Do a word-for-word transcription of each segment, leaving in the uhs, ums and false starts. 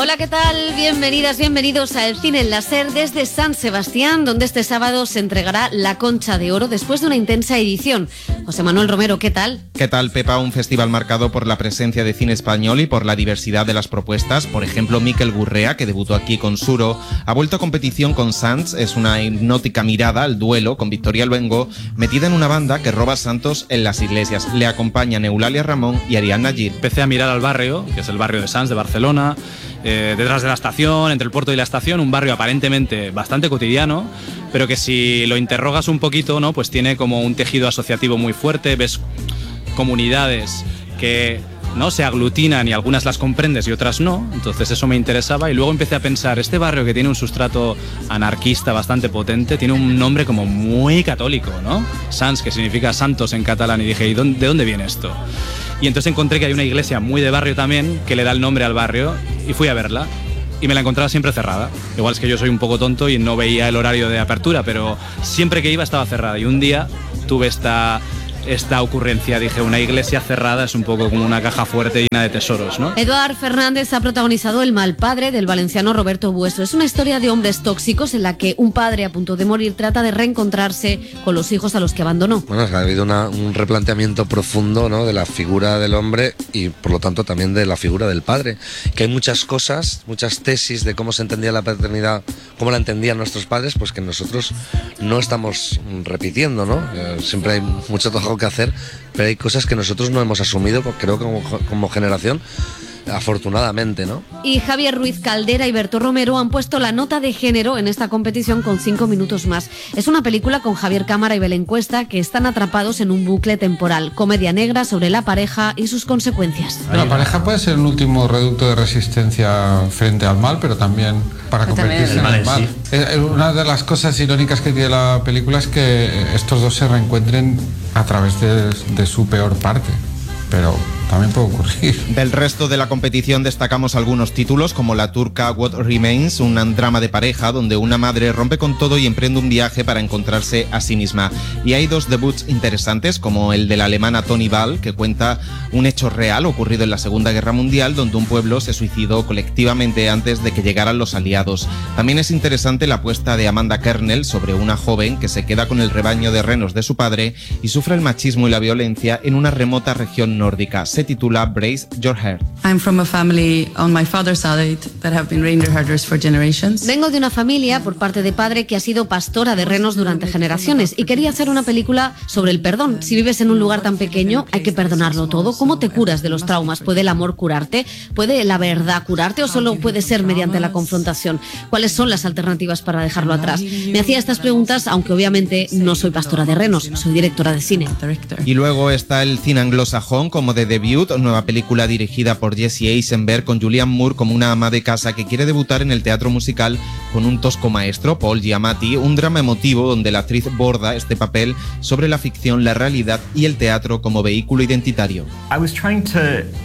Hola, ¿qué tal? Bienvenidas, bienvenidos a El Cine en la SER desde San Sebastián, donde este sábado se entregará la Concha de Oro después de una intensa edición. José Manuel Romero, ¿qué tal? ¿Qué tal, Pepa? Un festival marcado por la presencia de cine español y por la diversidad de las propuestas. Por ejemplo, Mikel Gurrea, que debutó aquí con Suro, ha vuelto a competición con Sants. Es una hipnótica mirada al duelo con Victoria Luengo, metida en una banda que roba santos en las iglesias. Le acompañan Eulalia Ramón y Ariadna Nayir. Empecé a mirar al barrio, que es el barrio de Sants de Barcelona, eh, detrás de la estación, entre el puerto y la estación, un barrio aparentemente bastante cotidiano, pero que si lo interrogas un poquito, ¿no? Pues tiene como un tejido asociativo muy fuerte, ves comunidades que no se aglutinan y algunas las comprendes y otras no, entonces eso me interesaba y luego empecé a pensar, este barrio que tiene un sustrato anarquista bastante potente, tiene un nombre como muy católico, ¿no? Sants, que significa santos en catalán, y dije, ¿y dónde, de dónde viene esto? Y entonces encontré que hay una iglesia muy de barrio también que le da el nombre al barrio y fui a verla. Y me la encontraba siempre cerrada. Igual es que yo soy un poco tonto y no veía el horario de apertura, pero siempre que iba estaba cerrada. Y un día tuve esta, esta ocurrencia, dije, una iglesia cerrada es un poco como una caja fuerte llena de tesoros, ¿no? Eduard Fernández ha protagonizado El mal padre del valenciano Roberto Bueso. Es una historia de hombres tóxicos en la que un padre a punto de morir trata de reencontrarse con los hijos a los que abandonó. Bueno, ha habido una, un replanteamiento profundo, ¿no?, de la figura del hombre y por lo tanto también de la figura del padre. Que hay muchas cosas, muchas tesis de cómo se entendía la paternidad, cómo la entendían nuestros padres, pues que nosotros no estamos repitiendo, ¿no? Eh, siempre hay mucho trabajo que hacer, pero hay cosas que nosotros no hemos asumido, creo que como, como generación, afortunadamente, ¿no? Y Javier Ruiz Caldera y Berto Romero han puesto la nota de género en esta competición con cinco minutos más. Es una película con Javier Cámara y Belén Cuesta que están atrapados en un bucle temporal. Comedia negra sobre la pareja y sus consecuencias. La pareja puede ser un último reducto de resistencia frente al mal, pero también para convertirse en el mal. Sí. Una de las cosas irónicas que tiene la película es que estos dos se reencuentren a través de, de su peor parte, pero también puede ocurrir. Del resto de la competición destacamos algunos títulos como la turca What Remains, un drama de pareja donde una madre rompe con todo y emprende un viaje para encontrarse a sí misma. Y hay dos debuts interesantes como el de la alemana Toni Ball, que cuenta un hecho real ocurrido en la Segunda Guerra Mundial donde un pueblo se suicidó colectivamente antes de que llegaran los aliados. También es interesante la apuesta de Amanda Kernel sobre una joven que se queda con el rebaño de renos de su padre y sufre el machismo y la violencia en una remota región nórdica. Se titula Brace Your Heart. I'm from a family on my father's side that have been reindeer herders for generations. Vengo de una familia por parte de padre que ha sido pastora de renos durante generaciones y quería hacer una película sobre el perdón. Si vives en un lugar tan pequeño, hay que perdonarlo todo. ¿Cómo te curas de los traumas? ¿Puede el amor curarte? ¿Puede la verdad curarte o solo puede ser mediante la confrontación? ¿Cuáles son las alternativas para dejarlo atrás? Me hacía estas preguntas, aunque obviamente no soy pastora de renos, soy directora de cine. Y luego está el cine anglosajón como The Debut, nueva película dirigida por Jesse Eisenberg con Julianne Moore como una ama de casa que quiere debutar en el teatro musical con un tosco maestro, Paul Giamatti, un drama emotivo donde la actriz borda este papel sobre la ficción, la realidad y el teatro como vehículo identitario. I was trying to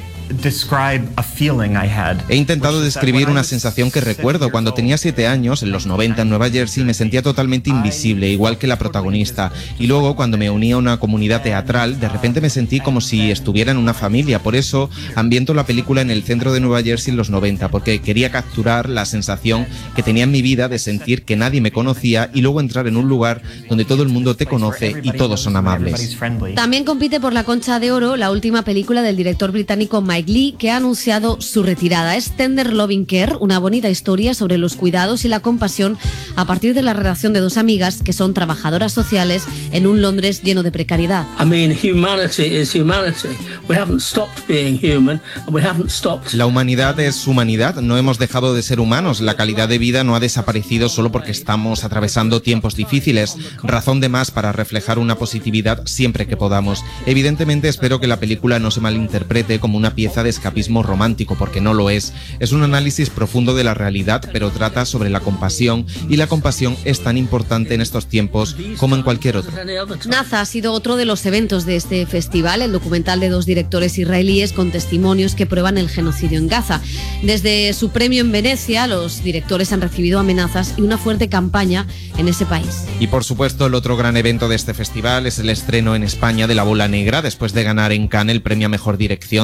describe a feeling I had. He intentado describir una sensación que recuerdo cuando tenía siete años, en los noventa en Nueva Jersey, me sentía totalmente invisible, igual que la protagonista. Y luego, cuando me uní a una comunidad teatral, de repente me sentí como si estuviera en una familia. Por eso ambiento la película en el centro de Nueva Jersey en los noventa, porque quería capturar la sensación que tenía en mi vida de sentir que nadie me conocía y luego entrar en un lugar donde todo el mundo te conoce y todos son amables. También compite por la Concha de Oro la última película del director británico Mike Lee, que ha anunciado su retirada. Es Tender Loving Care, una bonita historia sobre los cuidados y la compasión a partir de la relación de dos amigas que son trabajadoras sociales en un Londres lleno de precariedad. I mean, humanity is humanity. We haven't stopped being human and we haven't stopped. La humanidad es humanidad, no hemos dejado de ser humanos. La calidad de vida no ha desaparecido solo porque estamos atravesando tiempos difíciles. Razón de más para reflejar una positividad siempre que podamos. Evidentemente espero que la película no se malinterprete como una pieza de escapismo romántico, porque no lo es. Es un análisis profundo de la realidad, pero trata sobre la compasión, y la compasión es tan importante en estos tiempos como en cualquier otro. Naza ha sido otro de los eventos de este festival, el documental de dos directores israelíes con testimonios que prueban el genocidio en Gaza. Desde su premio en Venecia, los directores han recibido amenazas y una fuerte campaña en ese país. Y por supuesto, el otro gran evento de este festival es el estreno en España de La Bola Negra, después de ganar en Cannes el premio a Mejor Dirección, de pasar por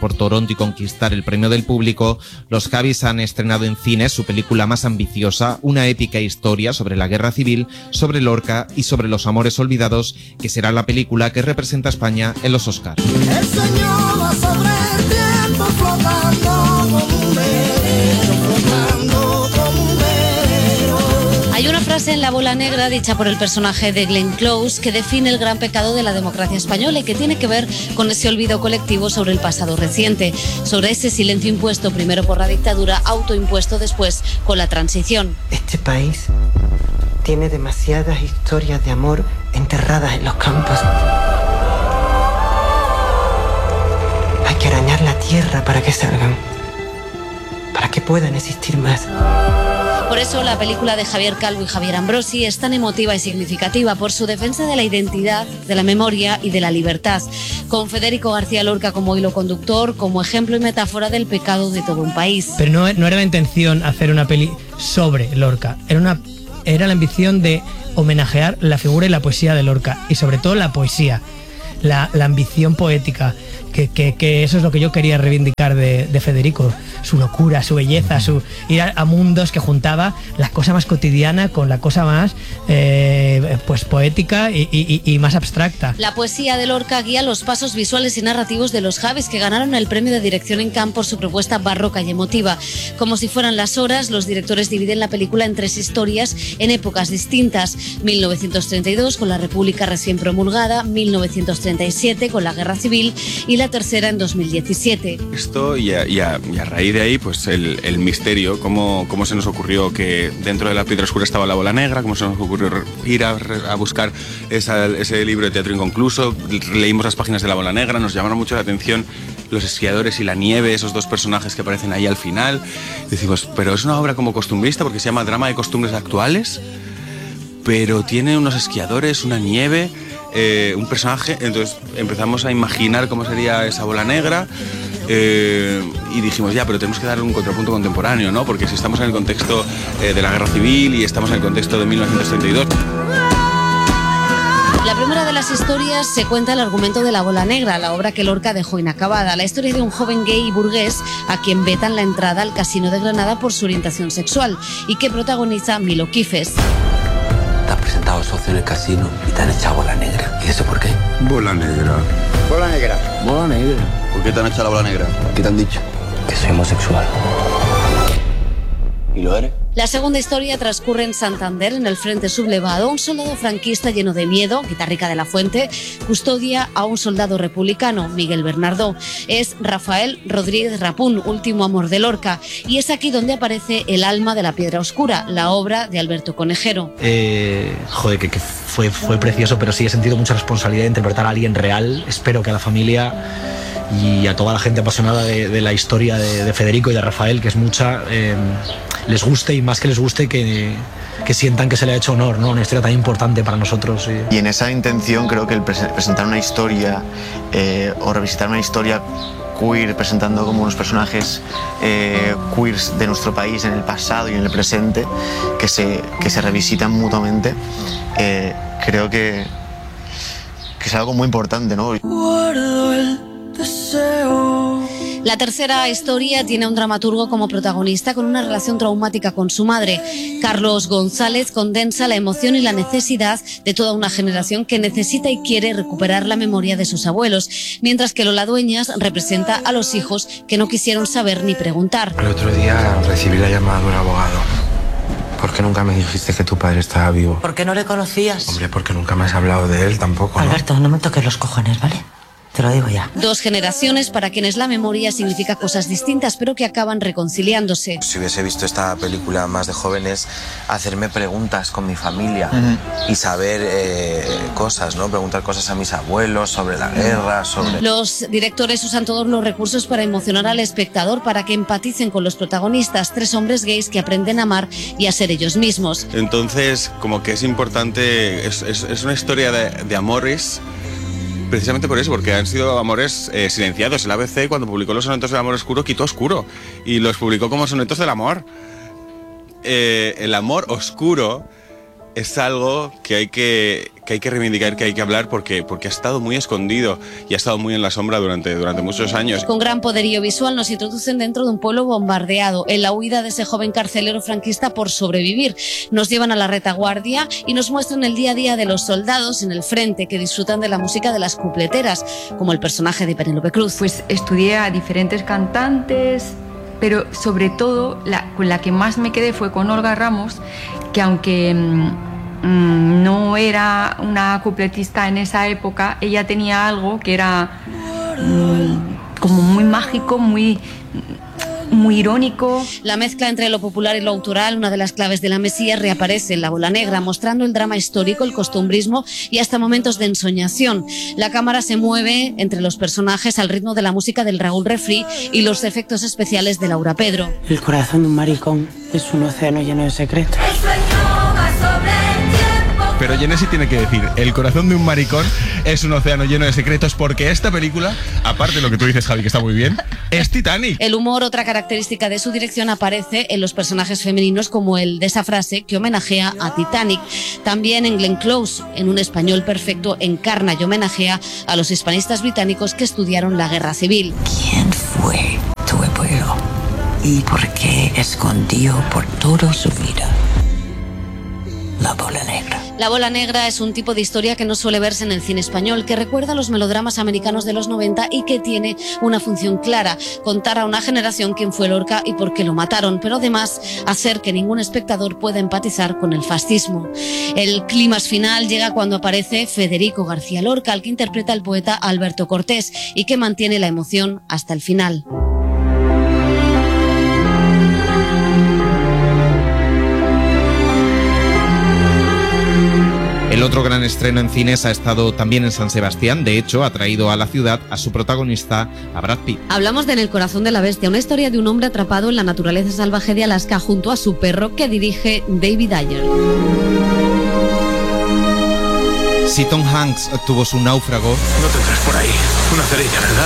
por Toronto y conquistar el premio del público, los Javis han estrenado en cines su película más ambiciosa, una épica historia sobre la guerra civil, sobre Lorca y sobre los amores olvidados, que será la película que representa a España en los Oscars. El Señor va sobre el tiempo flotando como un velero, flotando como un velero. Hay una frase en La bola negra dicha por el personaje de Glenn Close que define el gran pecado de la democracia española y que tiene que ver con ese olvido colectivo sobre el pasado reciente, sobre ese silencio impuesto primero por la dictadura, autoimpuesto después con la transición. Este país tiene demasiadas historias de amor enterradas en los campos. Hay que arañar la tierra para que salgan, para que puedan existir más. Por eso la película de Javier Calvo y Javier Ambrosi es tan emotiva y significativa por su defensa de la identidad, de la memoria y de la libertad, con Federico García Lorca como hilo conductor, como ejemplo y metáfora del pecado de todo un país. Pero no, no era la intención hacer una peli sobre Lorca, era, una, era la ambición de homenajear la figura y la poesía de Lorca, y sobre todo la poesía, la, la ambición poética, que, que, que eso es lo que yo quería reivindicar de, de Federico, su locura, su belleza, su ir a, a mundos que juntaba la cosa más cotidiana con la cosa más eh, pues poética y, y, y más abstracta. La poesía de Lorca guía los pasos visuales y narrativos de los Javis, que ganaron el premio de dirección en Cannes por su propuesta barroca y emotiva. Como si fueran las horas, los directores dividen la película en tres historias en épocas distintas: mil novecientos treinta y dos con la República recién promulgada, mil novecientos treinta y siete con la Guerra Civil y la tercera en dos mil diecisiete. Esto y a, y a, y a raíz de ahí, pues el, el misterio, cómo, cómo se nos ocurrió que dentro de La piedra oscura estaba La bola negra, cómo se nos ocurrió ir a, a buscar esa, ese libro de teatro inconcluso, leímos las páginas de La bola negra, nos llamaron mucho la atención los esquiadores y la nieve, esos dos personajes que aparecen ahí al final. Decimos, pero es una obra como costumbrista porque se llama Drama de costumbres actuales, pero tiene unos esquiadores, una nieve, eh, un personaje. Entonces empezamos a imaginar cómo sería esa bola negra, eh, y dijimos, ya, pero tenemos que dar un contrapunto contemporáneo, ¿no? Porque si estamos en el contexto eh, de la Guerra Civil y estamos en el contexto de mil novecientos treinta y dos... La primera de las historias se cuenta el argumento de La bola negra, la obra que Lorca dejó inacabada, la historia de un joven gay y burgués a quien vetan la entrada al casino de Granada por su orientación sexual y que protagoniza Milo Kifes. Te has presentado socio en el casino y te han echado bola negra. ¿Y eso por qué? Bola negra. Bola negra. Bola negra. ¿Por qué te han echado la bola negra? ¿Qué te han dicho? Que soy homosexual. ¿Y lo eres? La segunda historia transcurre en Santander, en el frente sublevado. Un soldado franquista lleno de miedo, Guitarrica de la Fuente, custodia a un soldado republicano, Miguel Bernardo. Es Rafael Rodríguez Rapún, último amor de Lorca. Y es aquí donde aparece El alma de la piedra oscura, la obra de Alberto Conejero. Eh, joder, que, que fue, fue precioso, pero sí he sentido mucha responsabilidad de interpretar a alguien real. Espero que a la familia y a toda la gente apasionada de, de la historia de, de Federico y de Rafael, que es mucha, eh, les guste, y más que les guste, que, que sientan que se le ha hecho honor, ¿no? Una historia tan importante para nosotros. Y, y en esa intención creo que el pre presentar una historia eh, o revisitar una historia queer, presentando como unos personajes eh, queers de nuestro país en el pasado y en el presente, que se, que se revisitan mutuamente, eh, creo que, que es algo muy importante, ¿no? La tercera historia tiene a un dramaturgo como protagonista con una relación traumática con su madre. Carlos González condensa la emoción y la necesidad de toda una generación que necesita y quiere recuperar la memoria de sus abuelos, mientras que Lola Dueñas representa a los hijos que no quisieron saber ni preguntar. El otro día recibí la llamada de un abogado. ¿Por qué nunca me dijiste que tu padre estaba vivo? ¿Por qué no le conocías? Hombre, porque nunca me has hablado de él tampoco, ¿no? Alberto, no me toques los cojones, ¿vale? Te lo digo ya. Dos generaciones para quienes la memoria significa cosas distintas, pero que acaban reconciliándose. Si hubiese visto esta película más de jóvenes, hacerme preguntas con mi familia uh-huh. y saber eh, cosas, ¿no? Preguntar cosas a mis abuelos sobre la guerra, sobre... Los directores usan todos los recursos para emocionar al espectador, para que empaticen con los protagonistas, tres hombres gays que aprenden a amar y a ser ellos mismos. Entonces, como que es importante, es, es, es una historia de, de amores, precisamente por eso, porque han sido amores eh, silenciados. El A B C, cuando publicó los sonetos del amor oscuro, quitó oscuro y los publicó como sonetos del amor. Eh, el amor oscuro es algo que hay que, que hay que reivindicar, que hay que hablar, porque, porque ha estado muy escondido y ha estado muy en la sombra durante, durante muchos años. Con gran poderío visual nos introducen dentro de un pueblo bombardeado, en la huida de ese joven carcelero franquista por sobrevivir. Nos llevan a la retaguardia y nos muestran el día a día de los soldados en el frente, que disfrutan de la música de las cupleteras, como el personaje de Penélope Cruz. Pues estudié a diferentes cantantes, pero sobre todo la, con la que más me quedé fue con Olga Ramos, que aunque mmm, no era una cupletista en esa época, ella tenía algo que era mmm, como muy mágico, muy... muy irónico. La mezcla entre lo popular y lo autoral, una de las claves de La Mesía, reaparece en La Bola Negra, mostrando el drama histórico, el costumbrismo y hasta momentos de ensoñación. La cámara se mueve entre los personajes al ritmo de la música del Raúl Refri y los efectos especiales de Laura Pedro. El corazón de un maricón es un océano lleno de secretos. Pero Genesi tiene que decir, el corazón de un maricón es un océano lleno de secretos, porque esta película, aparte de lo que tú dices, Javi, que está muy bien, es Titanic. El humor, otra característica de su dirección, aparece en los personajes femeninos, como el de esa frase que homenajea a Titanic. También en Glenn Close, en un español perfecto, encarna y homenajea a los hispanistas británicos que estudiaron la guerra civil. ¿Quién fue tu abuelo? ¿Y por qué escondió por toda su vida La Bola Negra? La Bola Negra es un tipo de historia que no suele verse en el cine español, que recuerda a los melodramas americanos de los noventa y que tiene una función clara: contar a una generación quién fue Lorca y por qué lo mataron, pero además hacer que ningún espectador pueda empatizar con el fascismo. El clímax final llega cuando aparece Federico García Lorca, al que interpreta el poeta Alberto Cortés, y que mantiene la emoción hasta el final. El otro gran estreno en cines ha estado también en San Sebastián. De hecho, ha traído a la ciudad a su protagonista, a Brad Pitt. Hablamos de En el corazón de la bestia, una historia de un hombre atrapado en la naturaleza salvaje de Alaska junto a su perro, que dirige David Ayer. Si Tom Hanks tuvo su náufrago... No tendrás por ahí una cerilla, ¿verdad?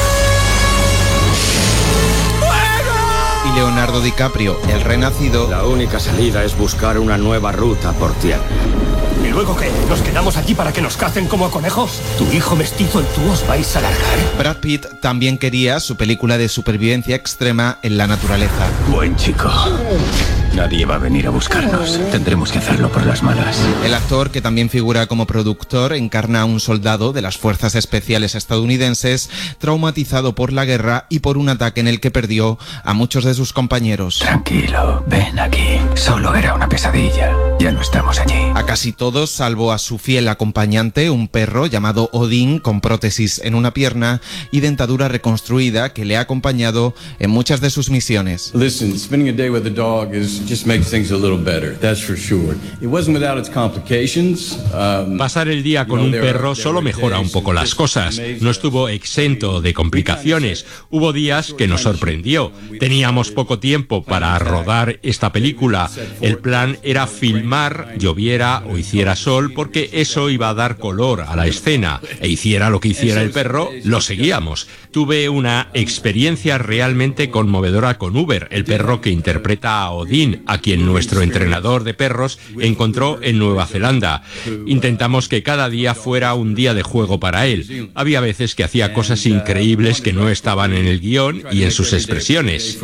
Y Leonardo DiCaprio, el renacido... La única salida es buscar una nueva ruta por tierra. ¿Y luego qué? ¿Nos quedamos aquí para que nos cacen como a conejos? ¿Tu hijo mestizo y tú os vais a largar? Brad Pitt también quería su película de supervivencia extrema en la naturaleza. Buen chico. Nadie va a venir a buscarnos. Tendremos que hacerlo por las malas. El actor, que también figura como productor, encarna a un soldado de las Fuerzas Especiales estadounidenses traumatizado por la guerra y por un ataque en el que perdió a muchos de sus compañeros. Tranquilo, ven aquí. Solo era una pesadilla. Ya no estamos allí. A casi todos, salvo a su fiel acompañante, un perro llamado Odín, con prótesis en una pierna y dentadura reconstruida, que le ha acompañado en muchas de sus misiones. Listen, spending a day with a dog is just makes things a little better, that's for sure. It wasn't without its complications. Um, Pasar el día con un perro solo mejora un poco las cosas. No estuvo exento de complicaciones. Hubo días que nos sorprendió. Teníamos poco tiempo para rodar esta película. El plan era filmar, lloviera o hiciera sol, porque eso iba a dar color a la escena. E hiciera lo que hiciera el perro, lo seguíamos. Tuve una experiencia realmente conmovedora con Uber, el perro que interpreta a Odín, a quien nuestro entrenador de perros encontró en Nueva Zelanda. Intentamos que cada día fuera un día de juego para él. Había veces que hacía cosas increíbles que no estaban en el guión y en sus expresiones.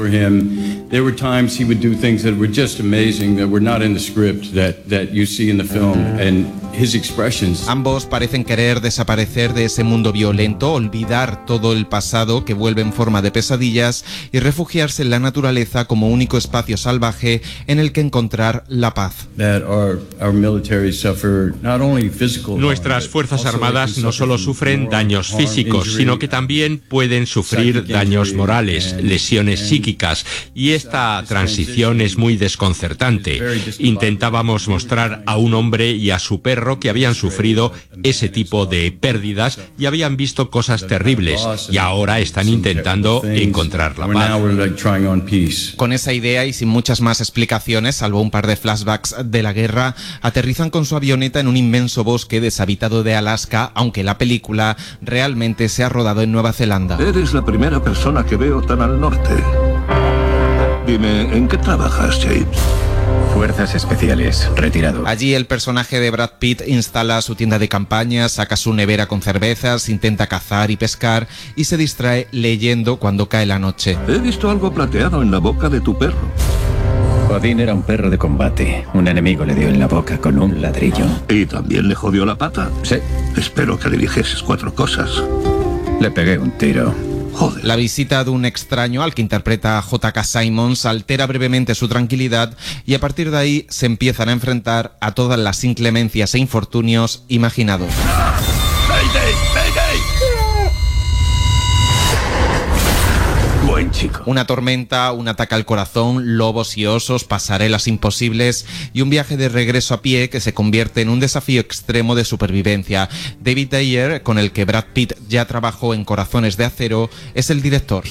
Ambos parecen querer desaparecer de ese mundo violento, olvidar todo el pasado que vuelve en forma de pesadillas y refugiarse en la naturaleza como único espacio salvaje en el que encontrar la paz. Nuestras Fuerzas Armadas no solo sufren daños físicos, sino que también pueden sufrir daños morales, lesiones psíquicas, y esta transición es muy desconcertante. Intentábamos mostrar a un hombre y a su perro que habían sufrido ese tipo de pérdidas y habían visto cosas terribles, y ahora están intentando encontrar la paz. Con esa idea y sin muchas más explicaciones, salvo un par de flashbacks de la guerra, aterrizan con su avioneta en un inmenso bosque deshabitado de Alaska, aunque la película realmente se ha rodado en Nueva Zelanda. Eres la primera persona que veo tan al norte. Dime, ¿en qué trabajas, James? Fuerzas especiales, retirado. Allí el personaje de Brad Pitt instala su tienda de campaña, saca su nevera con cervezas, intenta cazar y pescar y se distrae leyendo cuando cae la noche. He visto algo plateado en la boca de tu perro. Odín era un perro de combate. Un enemigo le dio en la boca con un ladrillo. ¿Y también le jodió la pata? Sí. Espero que le dijeses cuatro cosas. Le pegué un tiro. Joder. La visita de un extraño al que interpreta J K. Simmons altera brevemente su tranquilidad y a partir de ahí se empiezan a enfrentar a todas las inclemencias e infortunios imaginados. ¡Mayday! ¡Mayday! Buen chico. Una tormenta, un ataque al corazón, lobos y osos, pasarelas imposibles y un viaje de regreso a pie que se convierte en un desafío extremo de supervivencia. David Ayer, con el que Brad Pitt ya trabajó en Corazones de Acero, es el director.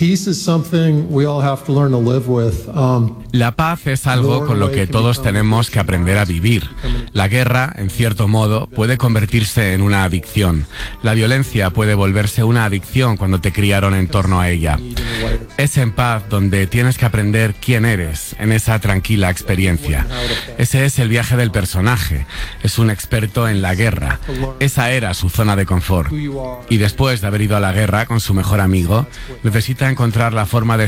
La paz es algo con lo que todos tenemos que aprender a vivir. La guerra, en cierto modo, puede convertirse en una adicción. La violencia puede volverse una adicción cuando te criaron en torno a ella. Es en paz donde tienes que aprender quién eres en esa tranquila experiencia. Ese es el viaje del personaje. Es un experto en la guerra. Esa era su zona de confort. Y después de haber ido a la guerra con su mejor amigo, necesita encontrar la forma de